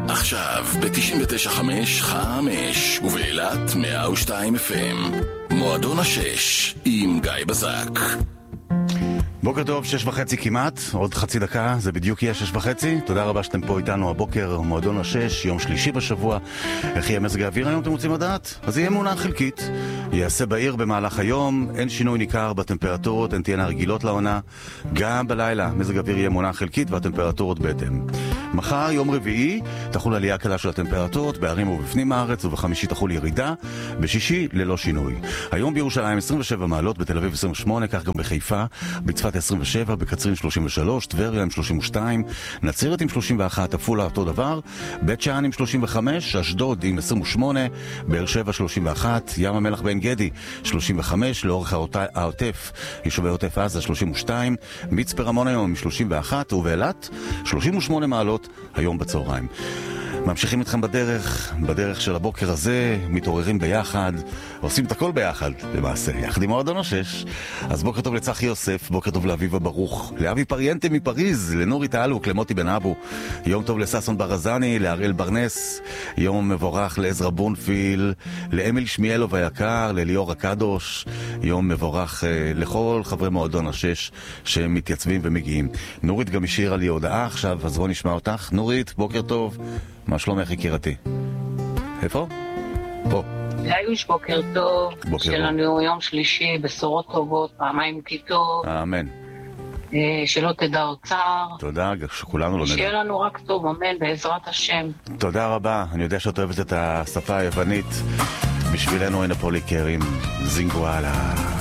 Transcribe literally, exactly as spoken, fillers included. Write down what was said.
עכשיו ב-תשעים ותשע חמש חמש ובאילת מאה ושתיים אף אם. מועדון השש עם גיא בזק. בוקר טוב, שש וחצי כמעט, עוד חצי דקה, זה בדיוק יהיה שש וחצי. תודה רבה שאתם פה איתנו הבוקר, מועדון השש, יום שלישי בשבוע. איך יהיה מזג האוויר היום, אתם רוצים לדעת? אז יהיה מעונה חלקית. יעשה בעיר במהלך היום, אין שינוי ניכר בטמפרטורות, הן תהיינה רגילות לעונה. גם בלילה, מזג האוויר יהיה מעונה חלקית והטמפרטורות בהתאם. מחר, יום רביעי, תחול עלייה קלה של הטמפרטורות, בערים ובפנים הארץ, ובחמישי תחול ירידה, בשישי ללא שינוי. היום בירושלים עשרים ושבע מעלות, בתל אביב עשרים ושמונה, כך גם בחיפה, בצפת עשרים ושבע, בקצרין שלושים ושלוש, טבריה עם שלושים ושתיים, נצרת עם שלושים ואחת, עפולה אותו דבר, בית שאן עם שלושים וחמש, אשדוד עם עשרים ושמונה, באר שבע שלושים ואחת, ים המלח בעין גדי שלושים וחמש, לאורך העוטף, יישובי עוטף עזה שלושים ושתיים, מצפה רמון היום עם שלושים ואחת, ובאילת שלושים ושמונה מעלות היום בצהריים. ממשיכים איתכם בדרך, בדרך של הבוקר הזה, מתעוררים ביחד, עושים את הכל ביחד, למעשה, יחד עם מועדון השש. אז בוקר טוב לצחי יוסף, בוקר טוב לאביבה ברוך, לאבי פריאנטה מפריז, לנורי טלוק, למוטי בן אבו, יום טוב לססון ברזני, לאריאל ברנס, יום מבורך לעזרא בונפיל, לאמיל שמיאלוב היקר, לליאור הקדוש, יום מבורך אה, לכל חברי מועדון השש שמתייצבים ומגיעים. נורית גם השאירה לי הודעה עכשיו, אז בוא נשמע אותך. נורית, בוקר טוב. מה שלומך יקירתי? איפה? פה. היוש, בוקר טוב. שלנו יום שלישי, בשורות טובות, פעמיים כי טוב. אמן. שלא תדע אוצר. תודה, שכולנו לא נדע. שיהיה לנו רק טוב, אמן, בעזרת השם. תודה רבה, אני יודע שאת אוהבת את השפה היוונית. בשבילנו אין הפוליקרים, זינגואלה.